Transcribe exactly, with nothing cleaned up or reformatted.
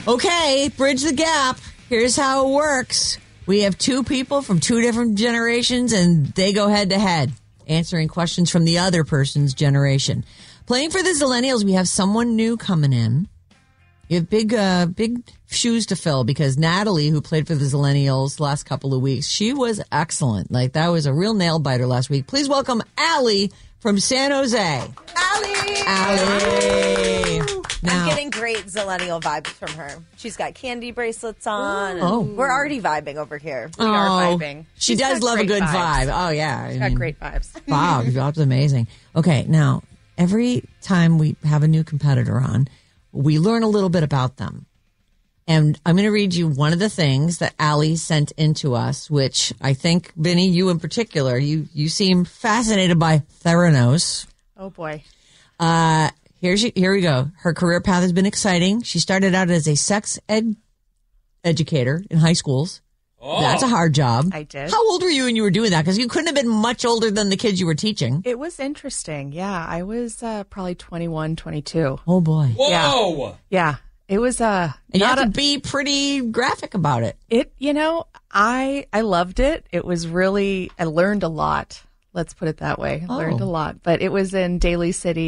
Okay, bridge the gap. Here's how it works. We have two people from two different generations, and they go head to head, answering questions from the other person's generation. Playing for the Zillennials, we have someone new coming in. You have big, uh, big shoes to fill because Natalie, who played for the Zillennials last couple of weeks, she was excellent. Like, that was a real nail biter last week. Please welcome Allie from San Jose. Allie! Allie! Now, I'm getting great Zillennial vibes from her. She's got candy bracelets on. Oh. We're already vibing over here. We are vibing. She She's does got love a great good vibes. vibe. Oh, yeah. She's got great vibes. Wow, that's amazing. Okay, now, every time we have a new competitor on, we learn a little bit about them. And I'm going to read you one of the things that Allie sent into us, which I think, Vinny, you in particular, you, you seem fascinated by Theranos. Oh, boy. Uh, here's you, here we go. Her career path has been exciting. She started out as a sex ed educator in high schools. Oh. That's a hard job. I did. How old were you when you were doing that? Because you couldn't have been much older than the kids you were teaching. It was interesting. Yeah, I was uh, probably twenty-one, twenty-two. Oh, boy. Whoa! Yeah. yeah. It was uh, and you not have a, to be pretty graphic about it. It, you know, I I loved it. It was really, I learned a lot. Let's put it that way. I Oh. learned a lot. But it was in Daly City.